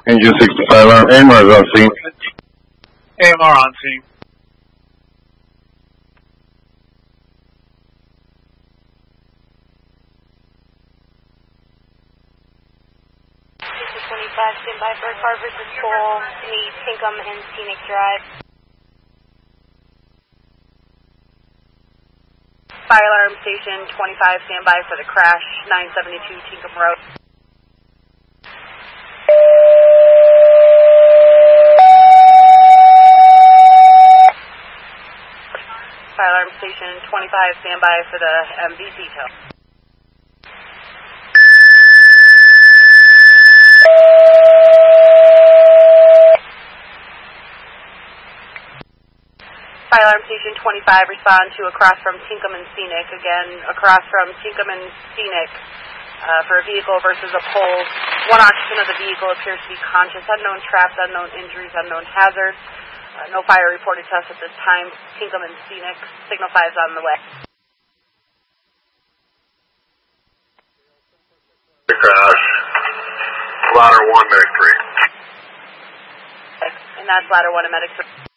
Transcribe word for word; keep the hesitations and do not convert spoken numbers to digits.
Engine sixty-five, A M R is on scene. A M R on scene. twenty-five, stand by for a car versus pole, meet Tinkham and Scenic Drive. Fire alarm station twenty-five, stand by for the crash, nine seventy-two Tinkham Road. Fire alarm station twenty-five, stand by for the M V detail. Fire alarm station twenty-five, respond to across from Tinkham and Scenic. Again, across from Tinkham and Scenic uh, for a vehicle versus a pole. One occupant of the vehicle appears to be conscious. Unknown traps, unknown injuries, unknown hazards. Uh, no fire reported to us at this time. Tinkham and Scenic. Signal five is on the way. The crash. Ladder one, medic three. And that's ladder one and medic three.